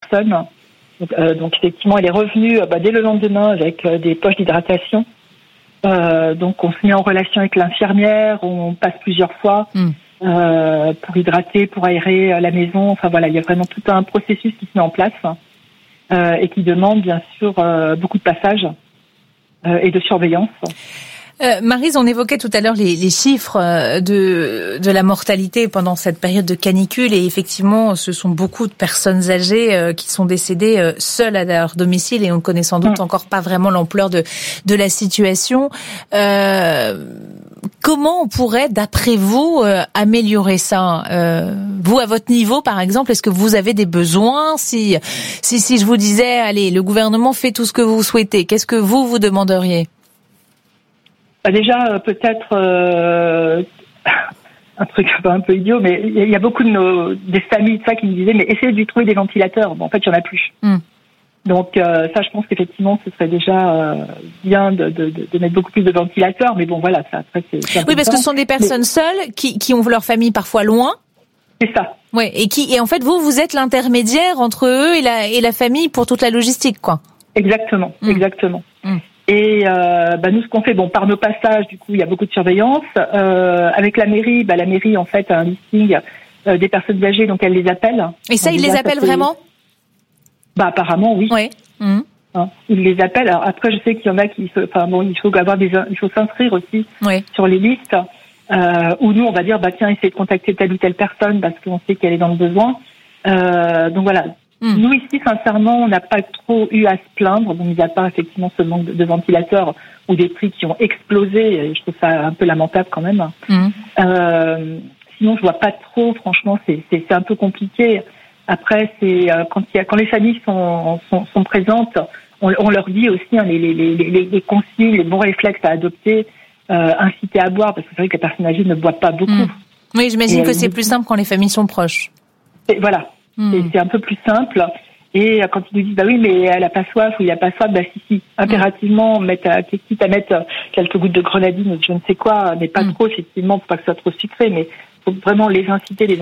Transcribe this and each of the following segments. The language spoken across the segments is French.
personne. Donc effectivement, elle est revenue dès le lendemain avec des poches d'hydratation. Donc on se met en relation avec l'infirmière, on passe plusieurs fois pour hydrater, pour aérer la maison. Enfin voilà, il y a vraiment tout un processus qui se met en place et qui demande bien sûr beaucoup de passages et de surveillance. Maryse, on évoquait tout à l'heure les chiffres de la mortalité pendant cette période de canicule et effectivement, ce sont beaucoup de personnes âgées qui sont décédées seules à leur domicile et on ne connaît sans doute encore pas vraiment l'ampleur de la situation. Comment on pourrait, d'après vous, améliorer ça vous, à votre niveau, par exemple, est-ce que vous avez des besoins? Si je vous disais, allez, le gouvernement fait tout ce que vous souhaitez, qu'est-ce que vous demanderiez? Déjà, peut-être un truc un peu idiot, mais il y a beaucoup des familles de ça qui me disaient mais essayez de lui trouver des ventilateurs. Bon, en fait, il y en a plus. Donc ça, je pense qu'effectivement, ce serait déjà bien de mettre beaucoup plus de ventilateurs. Mais bon, voilà, ça après c'est oui, parce que ce sont des personnes seules qui ont leur famille parfois loin. C'est ça. Ouais, et en fait vous êtes l'intermédiaire entre eux et la famille pour toute la logistique, quoi. Exactement, exactement. Et nous, ce qu'on fait, par nos passages, du coup, il y a beaucoup de surveillance. Avec la mairie, en fait, a un listing des personnes âgées, donc elle les appelle. Et ça, ils les appellent vraiment? Apparemment, oui. Ouais. Ils les appellent. Alors après, je sais qu'il y en a il faut s'inscrire aussi sur les listes. Où nous, on va dire, tiens, essayez de contacter telle ou telle personne parce qu'on sait qu'elle est dans le besoin. Donc voilà. Nous, ici, sincèrement, on n'a pas trop eu à se plaindre. Bon, mis à part, effectivement, ce manque de ventilateurs ou des prix qui ont explosé. Et je trouve ça un peu lamentable quand même. Sinon, je vois pas trop. Franchement, c'est un peu compliqué. Après, c'est quand les familles sont présentes, on leur dit aussi les consignes, les bons réflexes à adopter, inciter à boire, parce que c'est vrai que les personnes âgées ne boivent pas beaucoup. Oui, j'imagine que c'est plus simple quand les familles sont proches. Voilà. C'est un peu plus simple. Et quand ils nous disent, oui, mais elle a pas soif ou il a pas soif, si, impérativement, quitte à mettre quelques gouttes de grenadine ou je ne sais quoi, mais pas trop, effectivement, pour pas que ce soit trop sucré, mais faut vraiment les inciter,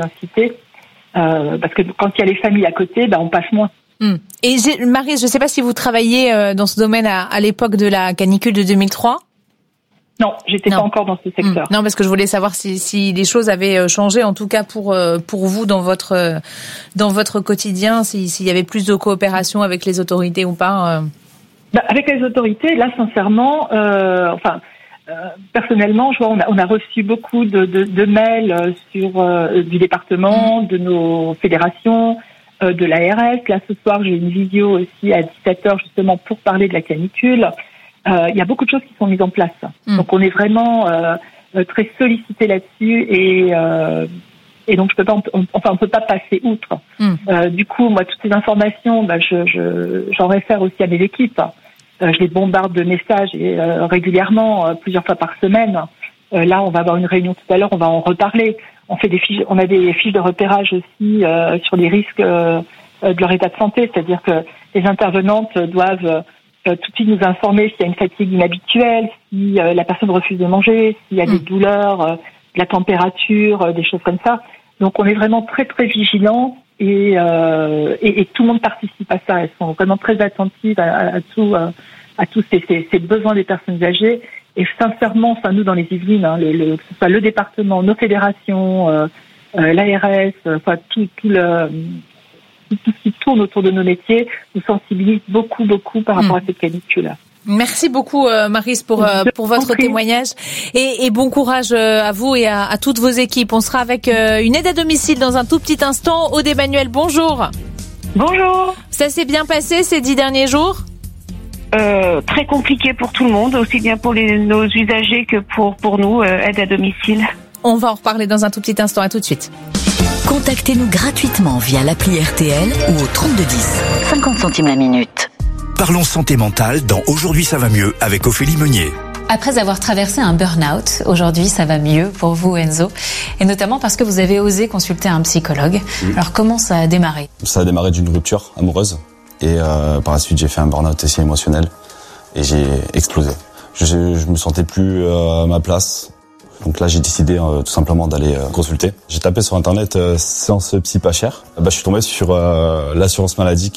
parce que quand il y a les familles à côté, on passe moins. Et Maryse, je sais pas si vous travailliez dans ce domaine à l'époque de la canicule de 2003. Non, j'étais pas encore dans ce secteur. Non, parce que je voulais savoir si les choses avaient changé, en tout cas pour vous dans votre quotidien, s'il y avait plus de coopération avec les autorités ou pas. Avec les autorités, là, sincèrement, personnellement, je vois, on a reçu beaucoup de mails du département, de nos fédérations, de l'ARS. Là, ce soir, j'ai une vidéo aussi à 17h justement pour parler de la canicule. Il y a beaucoup de choses qui sont mises en place. Donc on est vraiment très sollicité là-dessus et donc on peut pas passer outre. Du coup, moi, toutes ces informations, j'en réfère aussi à mes équipes. Je les bombarde de messages régulièrement, plusieurs fois par semaine. Là, on va avoir une réunion tout à l'heure, on va en reparler. On a des fiches de repérage aussi sur les risques de leur état de santé, c'est-à-dire que les intervenantes doivent tout de suite nous informer s'il y a une fatigue inhabituelle, si la personne refuse de manger, s'il y a des douleurs, de la température, des choses comme ça. Donc on est vraiment très très vigilants et tout le monde participe à ça. Elles sont vraiment très attentives à tous ces besoins des personnes âgées. Et sincèrement, nous dans les Yvelines, que ce soit le département, nos fédérations, l'ARS, tout ce qui tourne autour de nos métiers nous sensibilise beaucoup par rapport à cette canicule. Merci beaucoup Maryse pour votre témoignage et bon courage à vous et à toutes vos équipes. On sera avec une aide à domicile dans un tout petit instant. Aude Emmanuel, bonjour. Bonjour. Ça s'est bien passé ces 10 derniers jours? Très compliqué pour tout le monde, aussi bien pour nos usagers que pour nous, aide à domicile. On va en reparler dans un tout petit instant. À tout de suite. Contactez-nous gratuitement via l'appli RTL ou au 3210. 50 centimes la minute. Parlons santé mentale dans Aujourd'hui ça va mieux avec Ophélie Meunier. Après avoir traversé un burn-out, aujourd'hui ça va mieux pour vous Enzo, et notamment parce que vous avez osé consulter un psychologue. Alors comment ça a démarré ? Ça a démarré d'une rupture amoureuse et par la suite j'ai fait un burn-out aussi émotionnel et j'ai explosé. Je me sentais plus à ma place. Donc là, j'ai décidé tout simplement d'aller consulter. J'ai tapé sur internet séance psy pas chère. Je suis tombé sur l'assurance maladie